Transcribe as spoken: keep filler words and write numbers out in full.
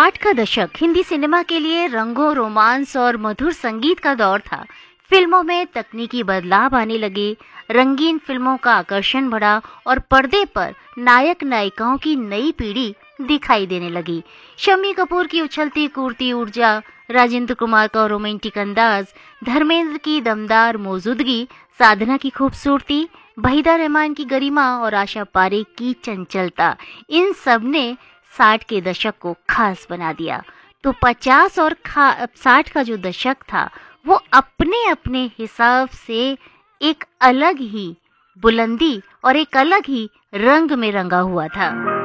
साठ का दशक हिंदी सिनेमा के लिए रंगों, रोमांस और मधुर संगीत का दौर था। फिल्मों में तकनीकी बदलाव आने लगे, रंगीन फिल्मों का आकर्षण बढ़ा और पर्दे पर नायक नायिकाओं की नई पीढ़ी दिखाई देने लगी। शम्मी कपूर की उछलती कूदती ऊर्जा, राजेंद्र कुमार का रोमांटिक अंदाज, धर्मेंद्र की दमदार मौजूदगी, साधना की खूबसूरती, वहीदा रहमान की गरिमा और आशा पारेख की चंचलता, इन सब ने साठ के दशक को खास बना दिया। तो पचास और साठ का जो दशक था वो अपने अपने हिसाब से एक अलग ही बुलंदी और एक अलग ही रंग में रंगा हुआ था।